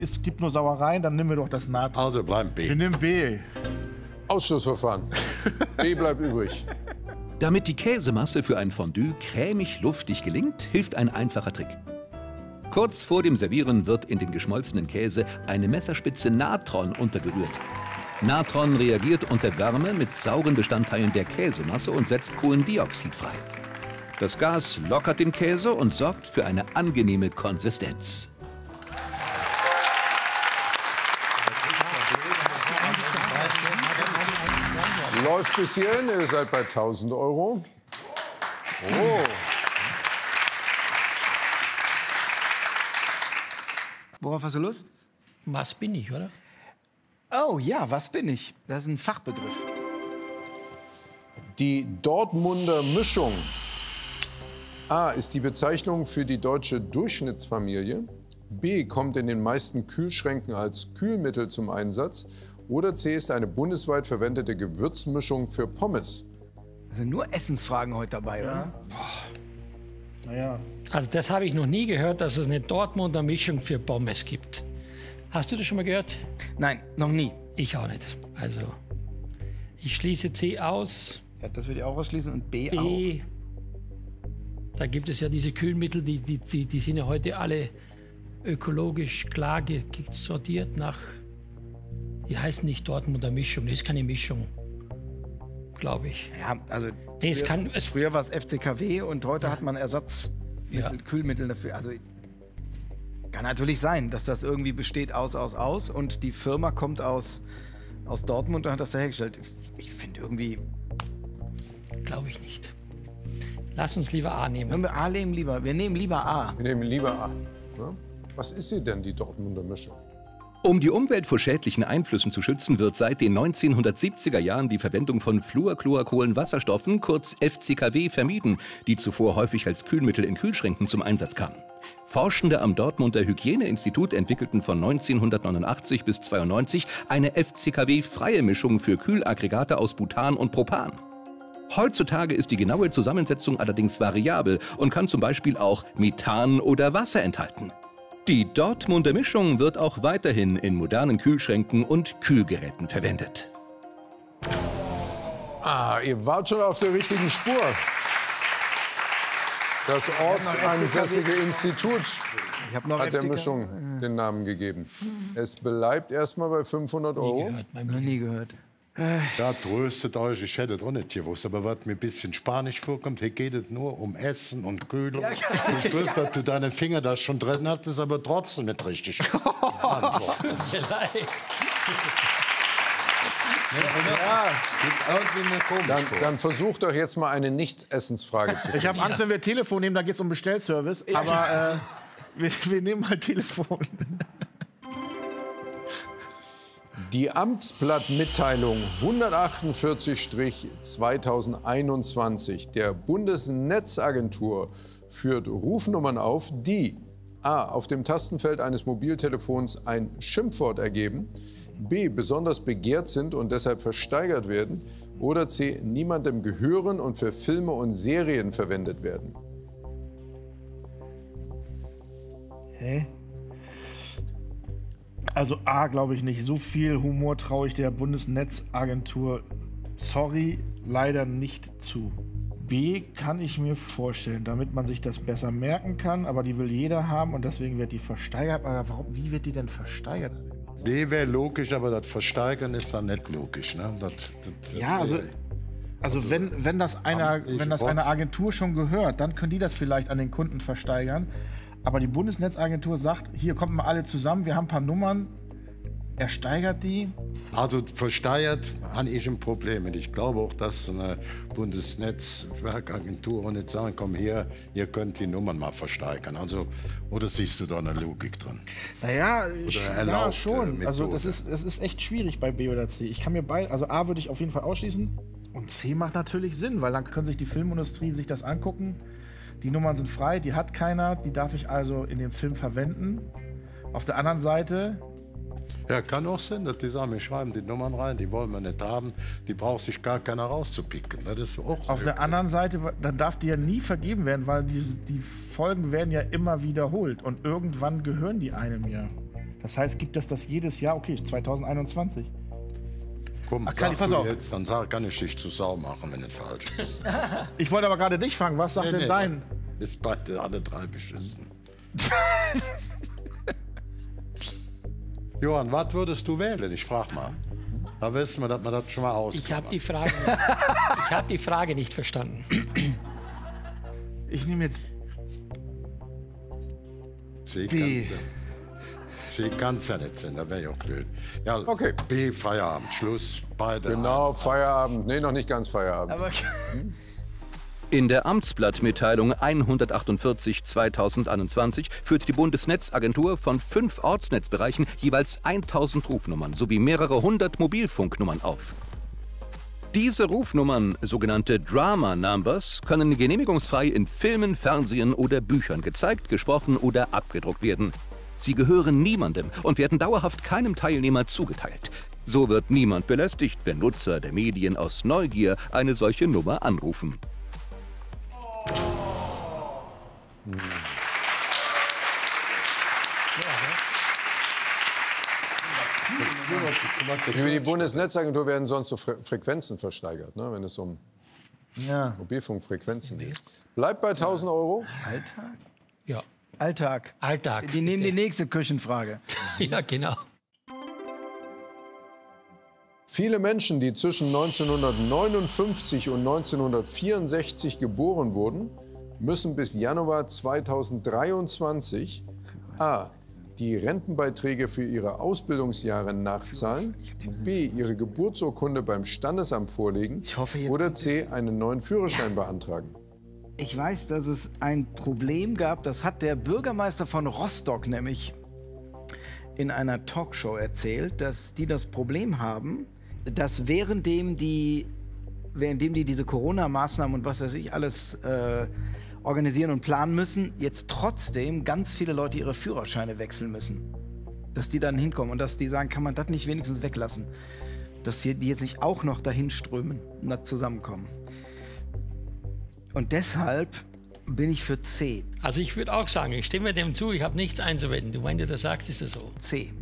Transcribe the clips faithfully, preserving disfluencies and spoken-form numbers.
Es gibt nur Sauereien, dann nehmen wir doch das Natron. Also bleiben B. Wir nehmen B. Ausschlussverfahren. B bleibt übrig. Damit die Käsemasse für ein Fondue cremig luftig gelingt, hilft ein einfacher Trick. Kurz vor dem Servieren wird in den geschmolzenen Käse eine Messerspitze Natron untergerührt. Natron reagiert unter Wärme mit sauren Bestandteilen der Käsemasse und setzt Kohlendioxid frei. Das Gas lockert den Käse und sorgt für eine angenehme Konsistenz. Läuft bis hierhin, ihr seid bei tausend Euro. Oh. Worauf hast du Lust? Was bin ich, oder? Oh ja, was bin ich? Das ist ein Fachbegriff. Die Dortmunder Mischung. A ist die Bezeichnung für die deutsche Durchschnittsfamilie. B kommt in den meisten Kühlschränken als Kühlmittel zum Einsatz. Oder C ist eine bundesweit verwendete Gewürzmischung für Pommes. Das sind nur Essensfragen heute dabei, oder? Naja. Also das habe ich noch nie gehört, dass es eine Dortmunder Mischung für Pommes gibt. Hast du das schon mal gehört? Nein, noch nie. Ich auch nicht. Also ich schließe C aus. Ja, das würde ich auch ausschließen und B, B. auch. Da gibt es ja diese Kühlmittel, die, die, die, die sind ja heute alle ökologisch klar sortiert nach... Die heißen nicht Dortmunder Mischung, das ist keine Mischung, glaube ich. Ja, also nee, es früher, kann, es früher war es F C K W und heute ja. hat man Ersatzmittel, ja. Kühlmittel dafür. Also kann natürlich sein, dass das irgendwie besteht aus, aus, aus und die Firma kommt aus, aus Dortmund und hat das da hergestellt. Ich finde irgendwie... Glaube ich nicht. Lass uns lieber A nehmen. Wenn wir A nehmen lieber, wir nehmen lieber A. Wir nehmen lieber A. Ja? Was ist sie denn, die Dortmunder Mischung? Um die Umwelt vor schädlichen Einflüssen zu schützen, wird seit den neunzehnhundertsiebziger Jahren die Verwendung von Fluorchlorkohlenwasserstoffen, kurz F C K W, vermieden, die zuvor häufig als Kühlmittel in Kühlschränken zum Einsatz kamen. Forschende am Dortmunder Hygieneinstitut entwickelten von neunzehnhundertneunundachtzig bis zweiundneunzig eine F C K W-freie Mischung für Kühlaggregate aus Butan und Propan. Heutzutage ist die genaue Zusammensetzung allerdings variabel und kann zum Beispiel auch Methan oder Wasser enthalten. Die Dortmunder Mischung wird auch weiterhin in modernen Kühlschränken und Kühlgeräten verwendet. Ah, ihr wart schon auf der richtigen Spur. Das ortsansässige Institut hat der Mischung den Namen gegeben. Es bleibt erstmal bei fünfhundert Euro. Nie gehört, Noch nie gehört. Da tröstet euch, ich hätte doch nicht gewusst, aber was mir ein bisschen spanisch vorkommt, hier geht es nur um Essen und Kühlung. Ja, ich wusste, dass du deine Finger da schon drin hattest, aber trotzdem nicht richtig antwortest. Dann, dann versucht doch jetzt mal eine Nicht-Essensfrage zu finden. Ich habe Angst, wenn wir Telefon nehmen, da geht es um Bestellservice. Aber äh, wir, wir nehmen mal Telefon. Die Amtsblattmitteilung hundertachtundvierzig zweitausendeinundzwanzig der Bundesnetzagentur führt Rufnummern auf, die a. auf dem Tastenfeld eines Mobiltelefons ein Schimpfwort ergeben, b. besonders begehrt sind und deshalb versteigert werden oder c. niemandem gehören und für Filme und Serien verwendet werden. Hä? Also A, glaube ich nicht. So viel Humor traue ich der Bundesnetzagentur, sorry, leider nicht zu. B kann ich mir vorstellen, damit man sich das besser merken kann, aber die will jeder haben und deswegen wird die versteigert. Aber warum, wie wird die denn versteigert? B wäre logisch, aber das Versteigern ist dann nicht logisch. Ne? Das, das, ja, also, also, also wenn, wenn das, einer, wenn das einer Agentur schon gehört, dann können die das vielleicht an den Kunden versteigern. Aber die Bundesnetzagentur sagt, hier kommt mal alle zusammen, wir haben ein paar Nummern, er steigert die. Also versteigert habe ich ein Problem. Und ich glaube auch, dass eine Bundesnetzwerkagentur auch nicht sagen, komm hier, ihr könnt die Nummern mal versteigern. Also, oder siehst du da eine Logik drin? Naja, ich, ja, schon. Methode. Also das ist, das ist echt schwierig bei B oder C. Ich kann mir beide, also A würde ich auf jeden Fall ausschließen und C macht natürlich Sinn, weil dann können sich die Filmindustrie sich das angucken. Die Nummern sind frei, die hat keiner, die darf ich also in dem Film verwenden. Auf der anderen Seite... Ja, kann auch sein, dass die sagen, wir schreiben die Nummern rein, die wollen wir nicht haben, die braucht sich gar keiner rauszupicken. Das ist auch Auf der anderen Seite, dann darf die ja nie vergeben werden, weil die, die Folgen werden ja immer wiederholt und irgendwann gehören die einem ja. Das heißt, gibt es das jedes Jahr? Okay, zweitausendeinundzwanzig. Komm, Ach, Kali, sag pass du auf. jetzt, dann sag, kann ich dich zu Sau machen, wenn es falsch ist. Ich wollte aber gerade dich fangen. Was sagt Nee, denn nee, dein? Ist beide alle drei beschissen. Johann, was würdest du wählen? Ich frag mal. Da wissen wir, dass man das schon mal aus. Ich habe die, Frage- ich hab die Frage nicht verstanden. Ich nehme jetzt C B. kann's ja- C kann's ja nicht sein, da wäre ja auch blöd. Ja, Okay. B, Feierabend, Schluss. Beide. Genau, Feierabend. Nee, noch nicht ganz Feierabend. Aber In der Amtsblattmitteilung hundertachtundvierzig zweitausendeinundzwanzig führt die Bundesnetzagentur von fünf Ortsnetzbereichen jeweils tausend Rufnummern sowie mehrere hundert Mobilfunknummern auf. Diese Rufnummern, sogenannte Drama Numbers, können genehmigungsfrei in Filmen, Fernsehen oder Büchern gezeigt, gesprochen oder abgedruckt werden. Sie gehören niemandem und werden dauerhaft keinem Teilnehmer zugeteilt. So wird niemand belästigt, wenn Nutzer der Medien aus Neugier eine solche Nummer anrufen. Über die Bundesnetzagentur werden sonst so Fre Frequenzen versteigert, ne, wenn es um ja. Mobilfunkfrequenzen geht. Bleibt bei tausend Euro. Alltag? Ja, Alltag. Alltag. Die nehmen die nächste Küchenfrage. Ja, genau. Viele Menschen, die zwischen neunzehnhundertneunundfünfzig und neunzehnhundertvierundsechzig geboren wurden, müssen bis Januar zweitausenddreiundzwanzig a. die Rentenbeiträge für ihre Ausbildungsjahre nachzahlen, b. ihre Geburtsurkunde beim Standesamt vorlegen Ich hoffe, jetzt oder kommt c. einen neuen Führerschein beantragen. Ich weiß, dass es ein Problem gab, das hat der Bürgermeister von Rostock nämlich in einer Talkshow erzählt, dass die das Problem haben, dass währenddem die, währenddem die diese Corona-Maßnahmen und was weiß ich alles äh, organisieren und planen müssen, jetzt trotzdem ganz viele Leute ihre Führerscheine wechseln müssen. Dass die dann hinkommen und dass die sagen, kann man das nicht wenigstens weglassen? Dass die jetzt nicht auch noch dahin strömen und da zusammenkommen. Und deshalb bin ich für C. Also ich würde auch sagen, ich stimme dem zu, ich habe nichts einzuwenden. Du, wenn du das sagst, ist es so. C.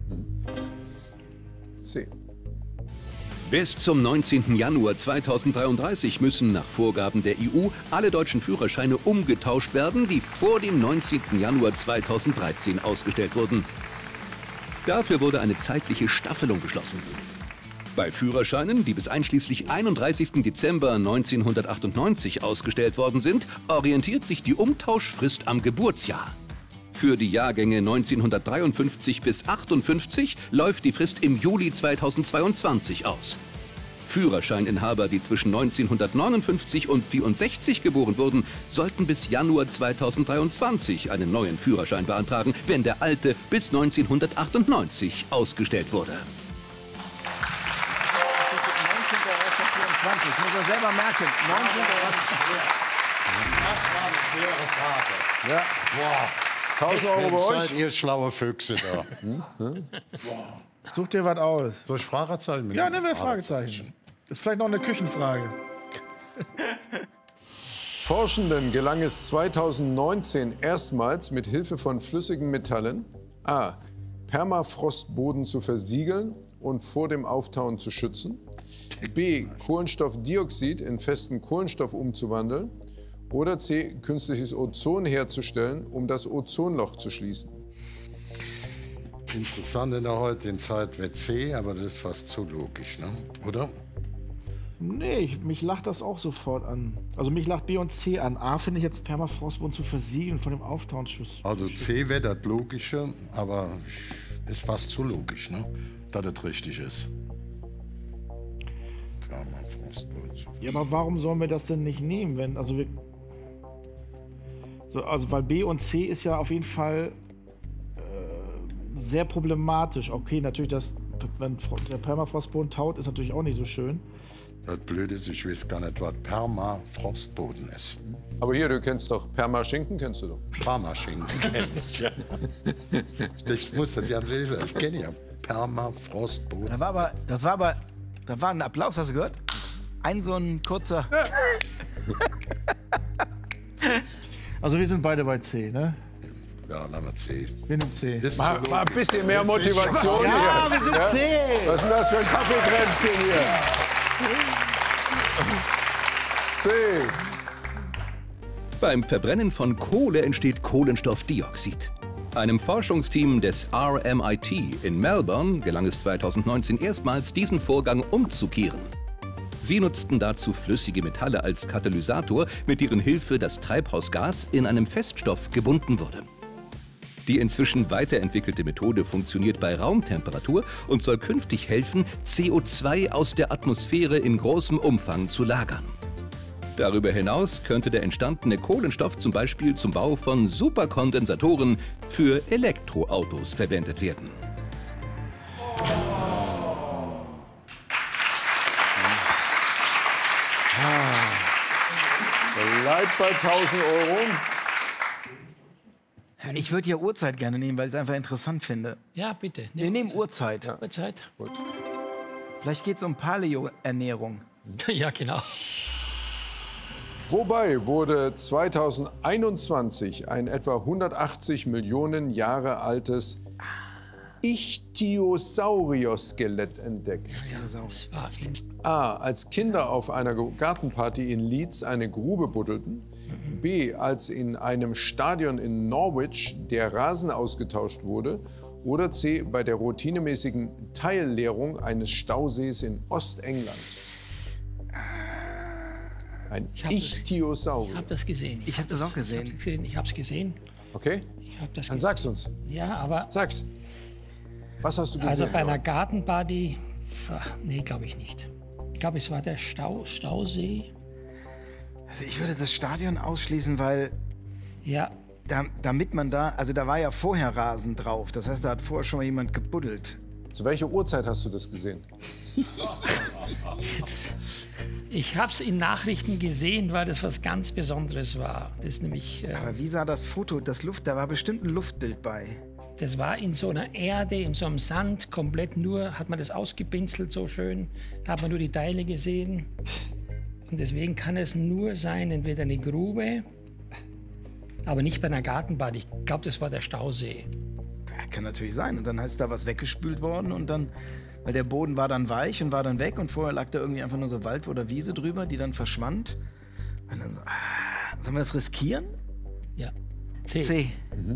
C. Bis zum neunzehnten Januar zweitausenddreiunddreißig müssen nach Vorgaben der E U alle deutschen Führerscheine umgetauscht werden, die vor dem neunzehnten Januar zweitausenddreizehn ausgestellt wurden. Dafür wurde eine zeitliche Staffelung beschlossen. Bei Führerscheinen, die bis einschließlich einunddreißigsten Dezember neunzehnhundertachtundneunzig ausgestellt worden sind, orientiert sich die Umtauschfrist am Geburtsjahr. Für die Jahrgänge neunzehnhundertdreiundfünfzig bis achtundfünfzig läuft die Frist im Juli zweitausendzweiundzwanzig aus. Führerscheininhaber, die zwischen neunzehnhundertneunundfünfzig und vierundsechzig geboren wurden, sollten bis Januar zweitausenddreiundzwanzig einen neuen Führerschein beantragen, wenn der alte bis neunzehnhundertachtundneunzig ausgestellt wurde. neunzehnten Ich muss das selber merken. neunzehnten Das war eine schwere Frage. Ja. Boah. tausend Euro bei Seid euch. ihr schlaue Füchse da? Such dir was aus. Soll ich Fragezeichen? Ja, nehmen wir Fragezeichen. Ist vielleicht noch eine Küchenfrage. Forschenden gelang es zweitausendneunzehn erstmals mit Hilfe von flüssigen Metallen a. Permafrostboden zu versiegeln und vor dem Auftauen zu schützen, b. Kohlenstoffdioxid in festen Kohlenstoff umzuwandeln oder c. künstliches Ozon herzustellen, um das Ozonloch zu schließen. Interessant in der heutigen Zeit wäre C, aber das ist fast zu logisch, ne? Oder? Nee, ich, mich lacht das auch sofort an. Also mich lacht B und C an. A finde ich jetzt Permafrostboden zu versiegeln von dem Auftauensschuss. Also C wäre das Logische, aber ist fast zu logisch, ne? Dass das richtig ist. Permafrostboden. Ja, aber warum sollen wir das denn nicht nehmen, wenn, also wir... So, also weil B und C ist ja auf jeden Fall äh, sehr problematisch. Okay, natürlich, dass, wenn der Permafrostboden taut, ist natürlich auch nicht so schön. Das Blöde ist, ich weiß gar nicht, was Permafrostboden ist. Aber hier, du kennst doch Permaschinken, kennst du doch. Permaschinken kenne ich, ja. Ich muss das ja wissen, ich kenne ja Permafrostboden. Da war aber, das war aber, da war ein Applaus, hast du gehört? Ein so ein kurzer... Also wir sind beide bei C, ne? Ja, lass mal C. Wir nehmen C. Mal, mal ein bisschen mehr Motivation hier. Ja, wir sind C. Was ist denn das für ein Kaffeekränzchen hier? C. Beim Verbrennen von Kohle entsteht Kohlenstoffdioxid. Einem Forschungsteam des R M I T in Melbourne gelang es zweitausendneunzehn erstmals, diesen Vorgang umzukehren. Sie nutzten dazu flüssige Metalle als Katalysator, mit deren Hilfe das Treibhausgas in einem Feststoff gebunden wurde. Die inzwischen weiterentwickelte Methode funktioniert bei Raumtemperatur und soll künftig helfen, C O zwei aus der Atmosphäre in großem Umfang zu lagern. Darüber hinaus könnte der entstandene Kohlenstoff zum Beispiel zum Bau von Superkondensatoren für Elektroautos verwendet werden. Bleibt bei tausend Euro. Ich würde ja Uhrzeit gerne nehmen, weil ich es einfach interessant finde. Ja, bitte. Wir nehmen Uhrzeit. Ja. Uhrzeit. Gut. Vielleicht geht es um Paleo-Ernährung. Ja, genau. Wobei wurde zweitausendeinundzwanzig ein etwa hundertachtzig Millionen Jahre altes Ichthyosaurier-Skelett entdeckt. Das war in A. Als Kinder auf einer Gartenparty in Leeds eine Grube buddelten. B. Als in einem Stadion in Norwich der Rasen ausgetauscht wurde. Oder C. Bei der routinemäßigen Teilleerung eines Stausees in Ostengland. Ein Ich hab das- Ichthyosaurier. Ich habe das gesehen. Ich hab das auch gesehen. Ich habe gesehen. Ich habe es gesehen. Okay? Ich habe das Dann gesehen. sag's uns. Ja, aber Sag's. Was hast du gesehen? also bei einer Gartenparty, ach, nee, glaube ich nicht. Ich glaube, es war der Stau, Stausee. Also ich würde das Stadion ausschließen, weil Ja, da, damit man da, also da war ja vorher Rasen drauf. Das heißt, da hat vorher schon mal jemand gebuddelt. Zu welcher Uhrzeit hast du das gesehen? jetzt. Ich habe es in Nachrichten gesehen, weil das was ganz Besonderes war. Das ist nämlich, äh, Aber wie sah das Foto, das Luft, da war bestimmt ein Luftbild bei. das war in so einer Erde, in so einem Sand, komplett nur, hat man das ausgepinselt so schön, hat man nur die Teile gesehen. Und deswegen kann es nur sein, entweder eine Grube, aber nicht bei einer Gartenbad. Ich glaube, das war der Stausee. Ja, kann natürlich sein. Und dann ist da was weggespült worden und dann, weil der Boden war dann weich und war dann weg und vorher lag da irgendwie einfach nur so Wald oder Wiese drüber, die dann verschwand. Und dann so, ah, sollen wir das riskieren? Ja. C. C.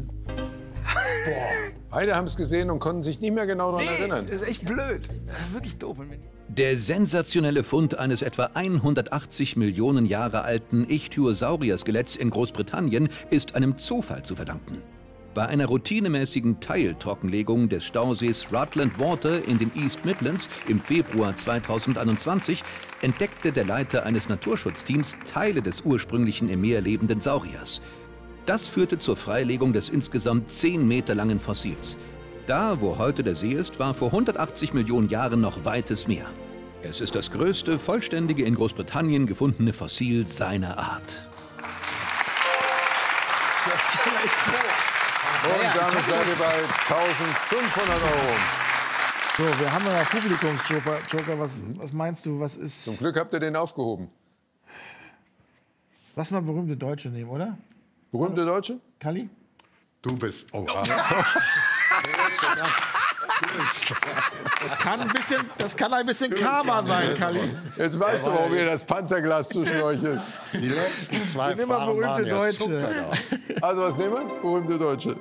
Beide haben es gesehen und konnten sich nicht mehr genau daran erinnern. Das ist echt blöd. Das ist wirklich doof. Der sensationelle Fund eines etwa hundertachtzig Millionen Jahre alten Ichthyosaurier-Skeletts in Großbritannien ist einem Zufall zu verdanken. Bei einer routinemäßigen Teiltrockenlegung des Stausees Rutland Water in den East Midlands im Februar zweitausendeinundzwanzig entdeckte der Leiter eines Naturschutzteams Teile des ursprünglichen im Meer lebenden Sauriers. Das führte zur Freilegung des insgesamt zehn Meter langen Fossils. Da, wo heute der See ist, war vor hundertachtzig Millionen Jahren noch weites Meer. Es ist das größte, vollständige in Großbritannien gefundene Fossil seiner Art. Und damit seid ihr bei eintausendfünfhundert Euro. So, wir haben noch Publikumsjoker. Joker, was, was meinst du, was ist... Zum Glück habt ihr den aufgehoben. Lass mal berühmte Deutsche nehmen, oder? Berühmte Deutsche? Kalli? Du bist. Oh, ah. Das kann ein bisschen, das kann ein bisschen Karma sein, Kalli. Jetzt weißt du, warum hier das Panzerglas zwischen euch ist. Die letzten zwei Nimm mal Fragen berühmte waren ja Deutsche. Zucker da. Also was nehmen wir? Berühmte Deutsche.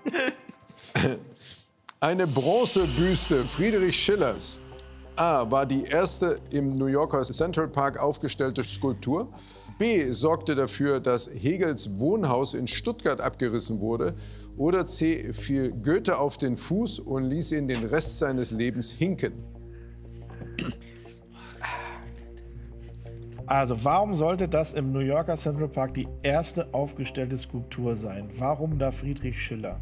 Eine Bronzebüste Friedrich Schillers A. war die erste im New Yorker Central Park aufgestellte Skulptur. B. sorgte dafür, dass Hegels Wohnhaus in Stuttgart abgerissen wurde. Oder C. fiel Goethe auf den Fuß und ließ ihn den Rest seines Lebens hinken. Also, warum sollte das im New Yorker Central Park die erste aufgestellte Skulptur sein? Warum da Friedrich Schiller?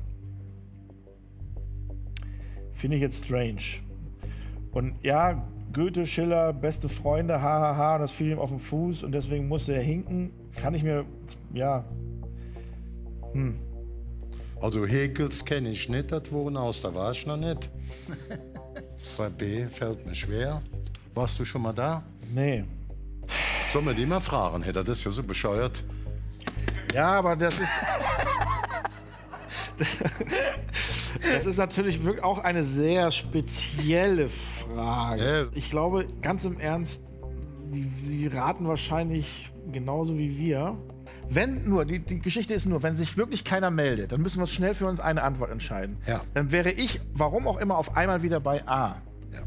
Finde ich jetzt strange. Und ja, Goethe, Schiller, beste Freunde, hahaha, ha, ha, und das fiel ihm auf den Fuß und deswegen musste er hinken. Kann ich mir, ja. Hm. Also Hegels kenne ich nicht, das Wohnhaus, da war ich noch nicht. zwei B fällt mir schwer. Warst du schon mal da? Nee. Sollen wir die mal fragen? Hey, das ist ja so bescheuert. Ja, aber das ist. Das ist natürlich wirklich auch eine sehr spezielle Frage. Ich glaube, ganz im Ernst, die, die raten wahrscheinlich genauso wie wir. Wenn nur, die, die Geschichte ist nur, wenn sich wirklich keiner meldet, dann müssen wir schnell für uns eine Antwort entscheiden. Ja. Dann wäre ich, warum auch immer, auf einmal wieder bei A. Ja.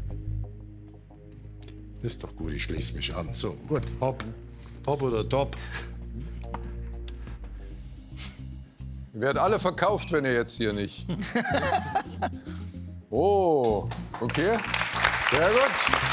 Das ist doch gut, ich schließe mich an. So, Gut. Hopp. Hopp oder top. Ihr werdet alle verkauft, wenn ihr jetzt hier nicht. Oh, okay. Sehr gut.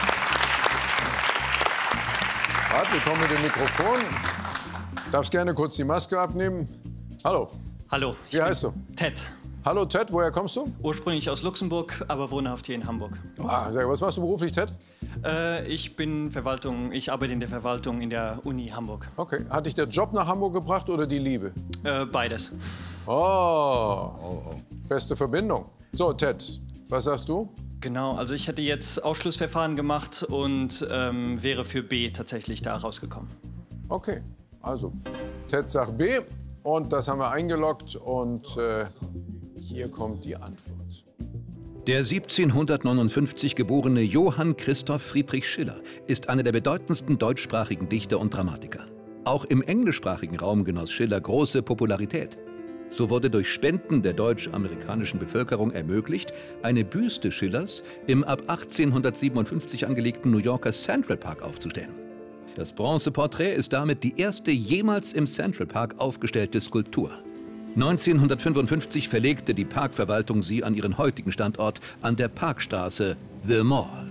Warte, wir kommen mit dem Mikrofon. Darfst gerne kurz die Maske abnehmen. Hallo. Hallo. Wie heißt du? Ted. Hallo Ted, woher kommst du? Ursprünglich aus Luxemburg, aber wohnhaft hier in Hamburg. Ah, sehr gut. Was machst du beruflich, Ted? Äh, ich bin Verwaltung, ich arbeite in der Verwaltung in der Uni Hamburg. Okay. Hat dich der Job nach Hamburg gebracht oder die Liebe? Äh, beides. Oh. oh, oh. Beste Verbindung. So, Ted, was sagst du? Genau, also ich hätte jetzt Ausschlussverfahren gemacht und ähm, wäre für B tatsächlich da rausgekommen. Okay, also Ted sagt B und das haben wir eingeloggt und äh, hier kommt die Antwort. Der siebzehnhundertneunundfünfzig geborene Johann Christoph Friedrich Schiller ist einer der bedeutendsten deutschsprachigen Dichter und Dramatiker. Auch im englischsprachigen Raum genoss Schiller große Popularität. So wurde durch Spenden der deutsch-amerikanischen Bevölkerung ermöglicht, eine Büste Schillers im ab achtzehnhundertsiebenundfünfzig angelegten New Yorker Central Park aufzustellen. Das Bronzeporträt ist damit die erste jemals im Central Park aufgestellte Skulptur. neunzehnhundertfünfundfünfzig verlegte die Parkverwaltung sie an ihren heutigen Standort an der Parkstraße The Mall.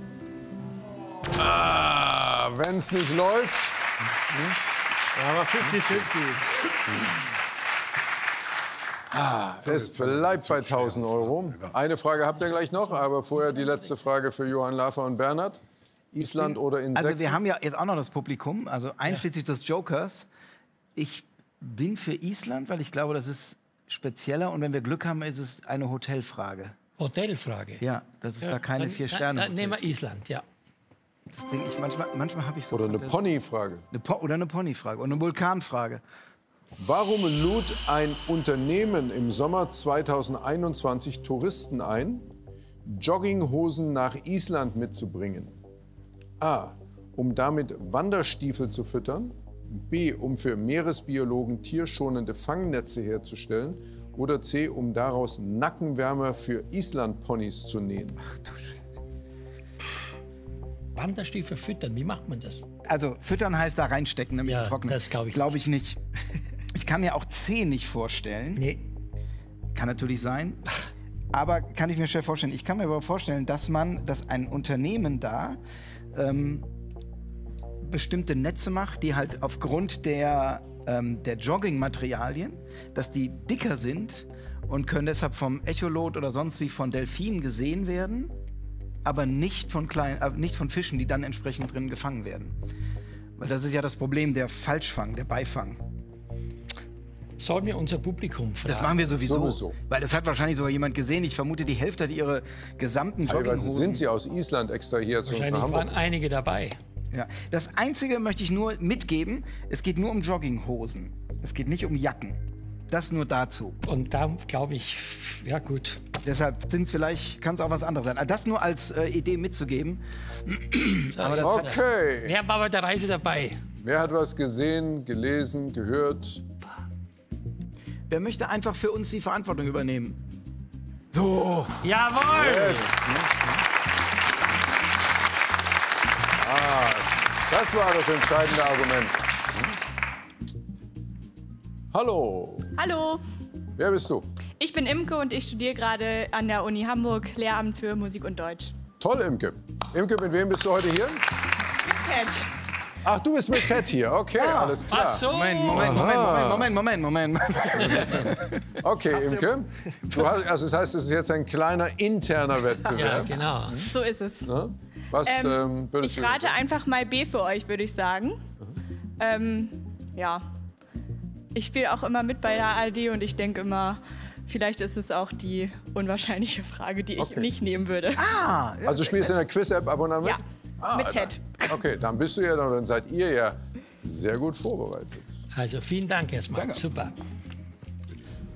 Ah, wenn's nicht läuft. Ja, aber fünfzig fünfzig. Ah, es bleibt bei tausend Euro. Eine Frage habt ihr gleich noch, aber vorher die letzte Frage für Johann Lafer und Bernhard. Island oder Insekten? Also wir haben ja jetzt auch noch das Publikum, also einschließlich des Jokers. Ich bin für Island, weil ich glaube, das ist spezieller und wenn wir Glück haben, ist es eine Hotelfrage. Hotelfrage. Ja, das ist Ja, da keine dann- vier dann- Sterne. Dann nehmen wir Island, ja. Das denke ich manchmal, manchmal habe ich so. Oder eine Fantasien. Ponyfrage. Eine po oder eine Ponyfrage und eine Vulkanfrage. Warum lud ein Unternehmen im Sommer zweitausendeinundzwanzig Touristen ein, Jogginghosen nach Island mitzubringen? A. Um damit Wanderstiefel zu füttern. B. Um für Meeresbiologen tierschonende Fangnetze herzustellen. Oder C. Um daraus Nackenwärmer für Islandponys zu nähen. Ach du Scheiße. Wanderstiefel füttern, wie macht man das? Also füttern heißt da reinstecken, damit Ja, trocknen. das glaub ich Glaube ich nicht. Ich kann mir auch C nicht vorstellen. Nee. Kann natürlich sein. Aber kann ich mir schwer vorstellen. Ich kann mir aber vorstellen, dass man, dass ein Unternehmen da ähm, bestimmte Netze macht, die halt aufgrund der, ähm, der Joggingmaterialien, dass die dicker sind und können deshalb vom Echolot oder sonst wie von Delfinen gesehen werden, aber nicht von, kleinen, äh, nicht von Fischen, die dann entsprechend drin gefangen werden. Weil das ist ja das Problem, der Falschfang, der Beifang. Sollen wir unser Publikum fragen? Das machen wir sowieso, Sowieso. Weil das hat wahrscheinlich sogar jemand gesehen. Ich vermute, die Hälfte hat ihre gesamten Teilweise Jogginghosen. sind sie aus Island extrahiert zu uns nach Wahrscheinlich waren Hamburg. einige dabei. Ja. Das Einzige möchte ich nur mitgeben, es geht nur um Jogginghosen. Es geht nicht um Jacken. Das nur dazu. Und da glaube ich, ja gut. Deshalb sind es vielleicht, kann es auch was anderes sein. Also das nur als äh, Idee mitzugeben. Aber das hat, Okay. Wer war bei der Reise dabei? Wer hat was gesehen, gelesen, gehört? wer möchte einfach für uns die Verantwortung übernehmen? So. Jawohl! Jetzt. Ah, das war das entscheidende Argument. Hallo, Hallo, wer bist du? ich bin Imke und ich studiere gerade an der Uni Hamburg Lehramt für Musik und Deutsch. Toll, Imke. Imke, mit wem bist du heute hier? Ted. Ach, du bist mit Ted hier. Okay, alles klar. Ach so! Moment, Moment, Moment, Moment, Moment, Moment, Moment. Okay, Imke. Du hast, also das heißt, es ist jetzt ein kleiner interner Ja, Wettbewerb. genau. So ist es. Ne? Was Ähm, ähm, würdest ich du rate sagen? einfach mal B für euch, würde ich sagen. Ähm, ja. Ich spiele auch immer mit bei der A R D und ich denke immer, vielleicht ist es auch die unwahrscheinliche Frage, die ich Okay. nicht nehmen würde. Ah, Also du spielst in der Quiz-App ab und an mit? Ja, Ah, mit Ted. dann- Okay, dann bist du ja, dann seid ihr ja sehr gut vorbereitet. Also vielen Dank erstmal. Super.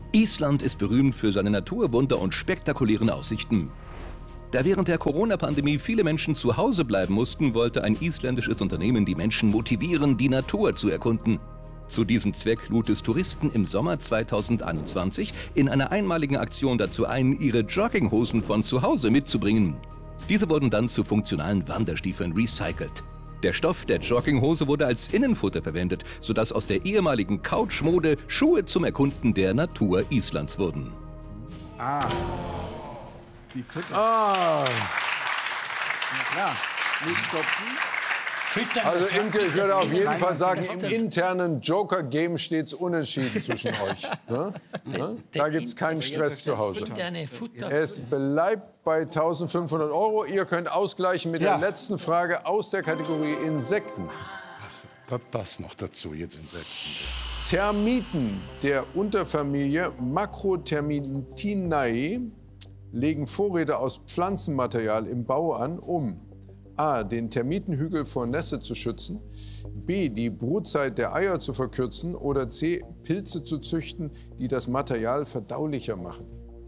Island ist berühmt für seine Naturwunder und spektakulären Aussichten. Da während der Corona-Pandemie viele Menschen zu Hause bleiben mussten, wollte ein isländisches Unternehmen die Menschen motivieren, die Natur zu erkunden. Zu diesem Zweck lud es Touristen im Sommer zweitausendeinundzwanzig in einer einmaligen Aktion dazu ein, ihre Jogginghosen von zu Hause mitzubringen. Diese wurden dann zu funktionalen Wanderstiefeln recycelt. Der Stoff der Jogginghose wurde als Innenfutter verwendet, sodass aus der ehemaligen Couchmode Schuhe zum Erkunden der Natur Islands wurden. Ah. Die Fütter. Ah. Na klar. Nicht stopfen. Füttern, Also Imke, ich würde auf jeden Fall sagen, das im ist- internen Joker-Game steht es unentschieden zwischen euch. Ne? Ne? Da gibt es keinen Stress zu Hause. Interne Futter. Es bleibt bei eintausendfünfhundert Euro. Ihr könnt ausgleichen mit Ja. der letzten Frage aus der Kategorie Insekten. Das passt noch dazu, jetzt Insekten. Termiten der Unterfamilie Macrothermitinae legen Vorräte aus Pflanzenmaterial im Bau an, um a. den Termitenhügel vor Nässe zu schützen, b. die Brutzeit der Eier zu verkürzen oder c. Pilze zu züchten, die das Material verdaulicher machen.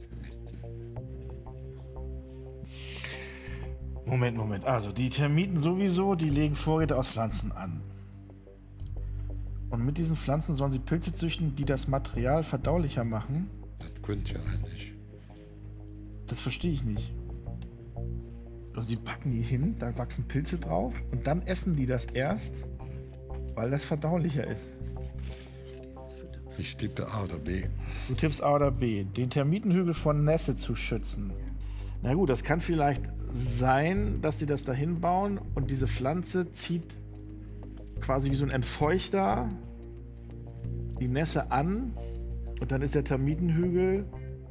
Moment, Moment. Also, die Termiten sowieso, die legen Vorräte aus Pflanzen an. Und mit diesen Pflanzen sollen sie Pilze züchten, die das Material verdaulicher machen? Das könnte ja eigentlich. Das verstehe ich nicht. Also, die packen die hin, da wachsen Pilze drauf und dann essen die das erst, weil das verdaulicher ist. Ich tippe A oder B. Du tippst A oder B. Den Termitenhügel vor Nässe zu schützen. Na gut, das kann vielleicht sein, dass die das dahin bauen und diese Pflanze zieht quasi wie so ein Entfeuchter die Nässe an und dann ist der Termitenhügel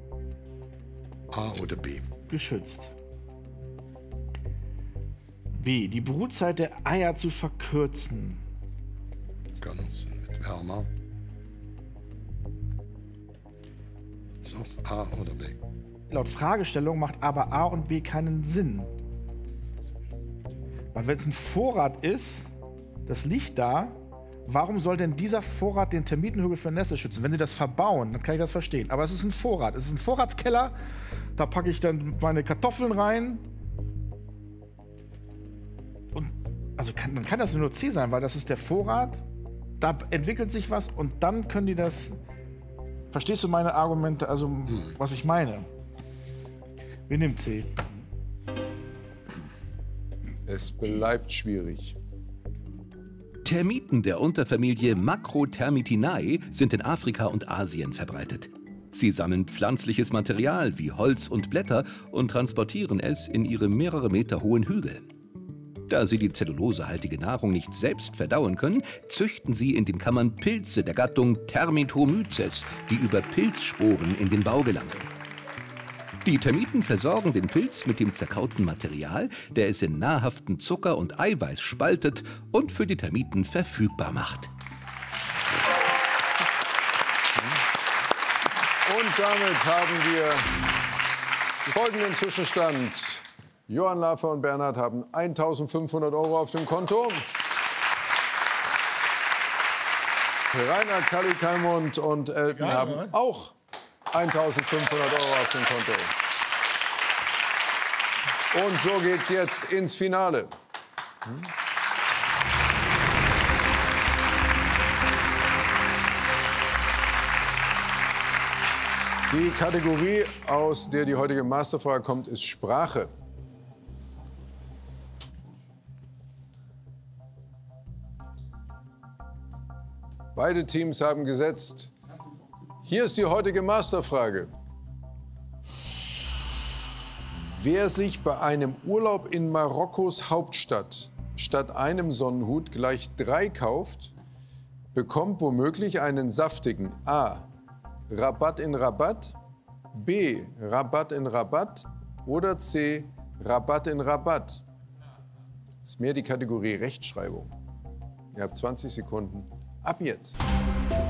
A oder B. geschützt. B. Die Brutzeit der Eier zu verkürzen. Kann auch sein mit wärmer. So, A oder B. Laut Fragestellung macht aber A und B keinen Sinn. Weil wenn es ein Vorrat ist, das liegt da, warum soll denn dieser Vorrat den Termitenhügel für Nässe schützen? Wenn sie das verbauen, dann kann ich das verstehen. Aber es ist ein Vorrat. Es ist ein Vorratskeller. Da packe ich dann meine Kartoffeln rein. Und also kann, dann kann das nur C sein, weil das ist der Vorrat. Da entwickelt sich was und dann können die das. Verstehst du meine Argumente, also hm. was ich meine? Wir nehmen C. Es bleibt schwierig. Termiten der Unterfamilie Macrothermitinae sind in Afrika und Asien verbreitet. Sie sammeln pflanzliches Material wie Holz und Blätter und transportieren es in ihre mehrere Meter hohen Hügel. Da sie die zellulosehaltige Nahrung nicht selbst verdauen können, züchten sie in den Kammern Pilze der Gattung Termitomyces, die über Pilzsporen in den Bau gelangen. Die Termiten versorgen den Pilz mit dem zerkauten Material, der es in nahrhaften Zucker und Eiweiß spaltet und für die Termiten verfügbar macht. Und damit haben wir folgenden Zwischenstand. Johann Lafer und Bernhard haben eintausendfünfhundert Euro auf dem Konto. Reinhard, Kalli, Kalmund und Elton Ja, haben oder? auch eintausendfünfhundert Euro auf dem Konto. Und so geht's jetzt ins Finale. Die Kategorie, aus der die heutige Masterfrage kommt, ist Sprache. Beide Teams haben gesetzt. Hier ist die heutige Masterfrage. Wer sich bei einem Urlaub in Marokkos Hauptstadt statt einem Sonnenhut gleich drei kauft, bekommt womöglich einen saftigen A. Rabatt in Rabatt, B. Rabatt in Rabatt oder C. Rabatt in Rabatt. Das ist mehr die Kategorie Rechtschreibung. Ihr habt zwanzig Sekunden. Ab jetzt.